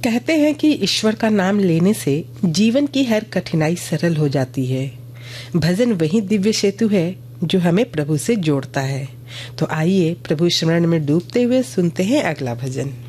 कहते हैं कि ईश्वर का नाम लेने से जीवन की हर कठिनाई सरल हो जाती है। भजन वही दिव्य सेतु है जो हमें प्रभु से जोड़ता है। तो आइए प्रभु स्मरण में डूबते हुए सुनते हैं अगला भजन।